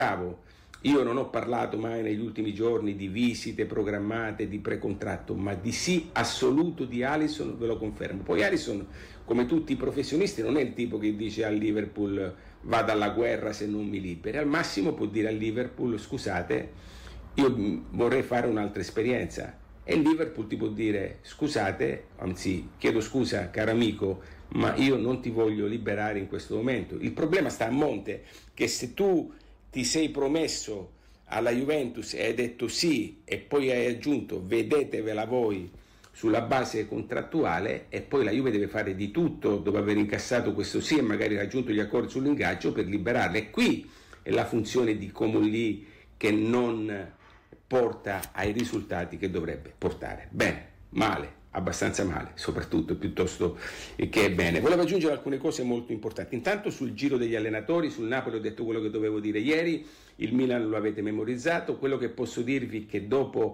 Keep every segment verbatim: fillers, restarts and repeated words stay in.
Io non ho parlato mai negli ultimi giorni di visite programmate, di precontratto, ma di sì assoluto di Alisson, ve lo confermo. Poi Alisson, come tutti i professionisti, non è il tipo che dice al Liverpool vado alla guerra se non mi liberi. Al massimo può dire al Liverpool scusate, io vorrei fare un'altra esperienza. E il Liverpool ti può dire scusate, anzi chiedo scusa caro amico, ma io non ti voglio liberare in questo momento. Il problema sta a monte, che se tu ti sei promesso alla Juventus e hai detto sì e poi hai aggiunto vedetevela voi sulla base contrattuale, e poi la Juve deve fare di tutto dopo aver incassato questo sì e magari raggiunto gli accordi sull'ingaggio per liberarla. E qui è la funzione di Comolli che non porta ai risultati che dovrebbe portare. Bene, male, abbastanza male, soprattutto piuttosto che bene. Volevo aggiungere alcune cose molto importanti. Intanto sul giro degli allenatori, sul Napoli ho detto quello che dovevo dire ieri, il Milan lo avete memorizzato. Quello che posso dirvi è che dopo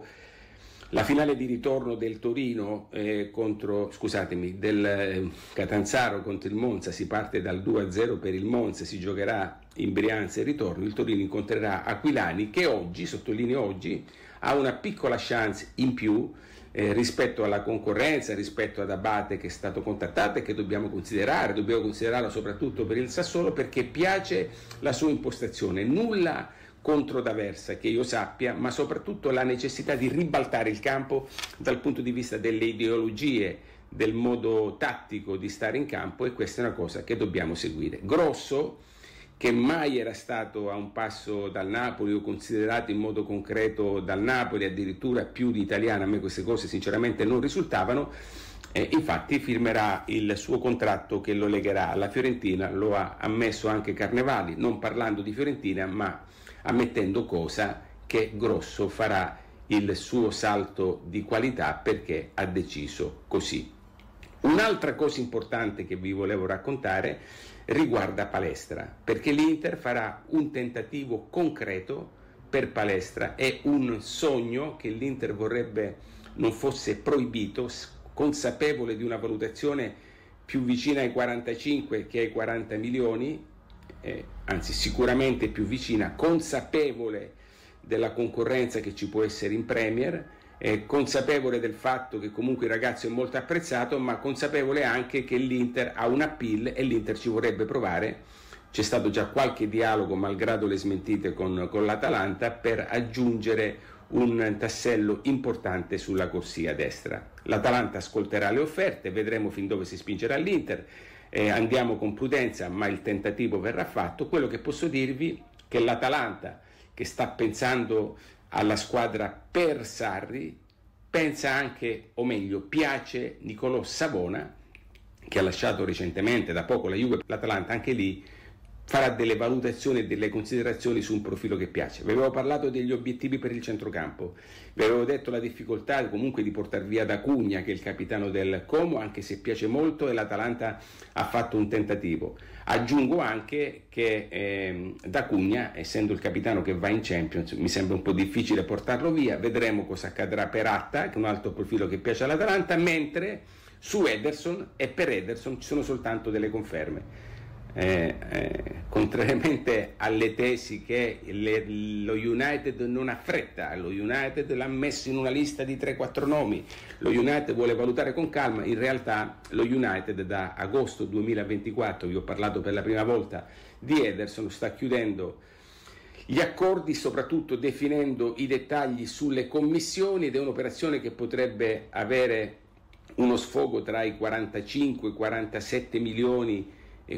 la finale di ritorno del Torino eh, contro, scusatemi, del eh, Catanzaro contro il Monza, si parte dal due a zero per il Monza, si giocherà in Brianza il ritorno, il Torino incontrerà Aquilani che oggi, sottolineo oggi, ha una piccola chance in più eh, rispetto alla concorrenza, rispetto ad Abate che è stato contattato e che dobbiamo considerare, dobbiamo considerarlo soprattutto per il Sassuolo perché piace la sua impostazione, nulla contro D'Aversa che io sappia, ma soprattutto la necessità di ribaltare il campo dal punto di vista delle ideologie, del modo tattico di stare in campo, e questa è una cosa che dobbiamo seguire. Grosso, che mai era stato a un passo dal Napoli o considerato in modo concreto dal Napoli, addirittura più di Italiano, a me queste cose sinceramente non risultavano, eh, infatti firmerà il suo contratto che lo legherà alla Fiorentina, lo ha ammesso anche Carnevali, non parlando di Fiorentina ma ammettendo cosa che Grosso farà il suo salto di qualità perché ha deciso così. Un'altra cosa importante che vi volevo raccontare riguarda Palestra, perché l'Inter farà un tentativo concreto per Palestra, è un sogno che l'Inter vorrebbe non fosse proibito, consapevole di una valutazione più vicina ai quarantacinque che ai quaranta milioni, eh, anzi sicuramente più vicina, consapevole della concorrenza che ci può essere in Premier, eh, consapevole del fatto che comunque il ragazzo è molto apprezzato, ma consapevole anche che l'Inter ha un appeal e l'Inter ci vorrebbe provare. C'è stato già qualche dialogo, malgrado le smentite, con, con l'Atalanta per aggiungere un tassello importante sulla corsia destra. L'Atalanta ascolterà le offerte, vedremo fin dove si spingerà l'Inter, eh, andiamo con prudenza ma il tentativo verrà fatto. Quello che posso dirvi è che l'Atalanta, che sta pensando alla squadra per Sarri, pensa anche, o meglio piace Nicolò Savona, che ha lasciato recentemente da poco la Juve. L'Atalanta anche lì farà delle valutazioni e delle considerazioni su un profilo che piace. Vi avevo parlato degli obiettivi per il centrocampo, vi avevo detto la difficoltà comunque di portare via D'Acugna, che è il capitano del Como, anche se piace molto, e l'Atalanta ha fatto un tentativo. Aggiungo anche che eh, D'Acugna, essendo il capitano che va in Champions, mi sembra un po' difficile portarlo via, vedremo cosa accadrà per Atta, che è un altro profilo che piace all'Atalanta, mentre su Ederson e per Ederson ci sono soltanto delle conferme. Eh, eh, contrariamente alle tesi che le, lo United non ha fretta, lo United l'ha messo in una lista di tre quattro nomi, lo United vuole valutare con calma, in realtà lo United da agosto duemilaventiquattro, vi ho parlato per la prima volta di Ederson, sta chiudendo gli accordi, soprattutto definendo i dettagli sulle commissioni, ed è un'operazione che potrebbe avere uno sfogo tra i quarantacinque e i quarantasette milioni,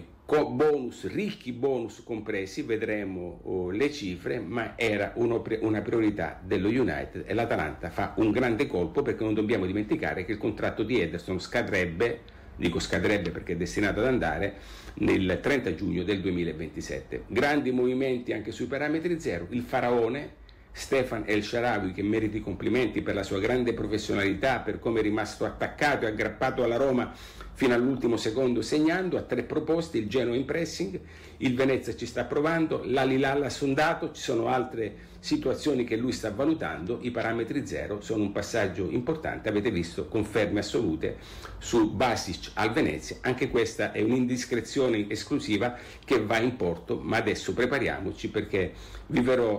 bonus, ricchi bonus compresi, vedremo oh, le cifre, ma era uno, una priorità dello United, e l'Atalanta fa un grande colpo, perché non dobbiamo dimenticare che il contratto di Ederson scadrebbe, dico scadrebbe perché è destinato ad andare, nel trenta giugno del duemilaventisette. Grandi movimenti anche sui parametri zero, il faraone Stefan El Shaarawy, che merita i complimenti per la sua grande professionalità, per come è rimasto attaccato e aggrappato alla Roma fino all'ultimo secondo segnando a tre proposte, il Genoa in pressing, il Venezia ci sta provando, l'Al-Hilal ha sondato, ci sono altre situazioni che lui sta valutando, i parametri zero sono un passaggio importante, avete visto conferme assolute su Basic al Venezia, anche questa è un'indiscrezione esclusiva che va in porto, ma adesso prepariamoci perché viverò